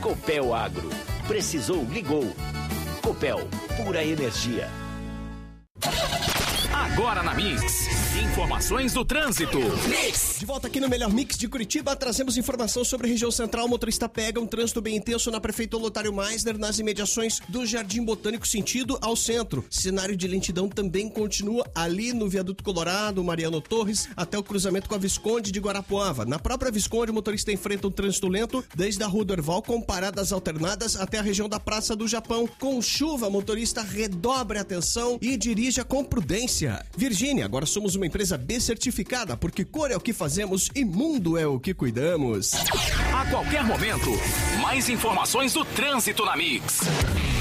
Copel Agro. Precisou, ligou. Copel, pura energia. Agora na Mix, informações do trânsito. Mix. De volta aqui no Melhor Mix de Curitiba, trazemos informação sobre a região central. O motorista pega um trânsito bem intenso na Prefeitura Lotário Meisner, nas imediações do Jardim Botânico, sentido ao centro. Cenário de lentidão também continua ali no Viaduto Colorado, Mariano Torres, até o cruzamento com a Visconde de Guarapuava. Na própria Visconde, o motorista enfrenta um trânsito lento desde a Rua do Herval, com paradas alternadas até a região da Praça do Japão. Com chuva, motorista redobre a atenção e dirija com prudência. Virgínia, agora somos uma empresa B certificada, porque cor é o que fazemos e mundo é o que cuidamos. A qualquer momento, mais informações do trânsito na Mix.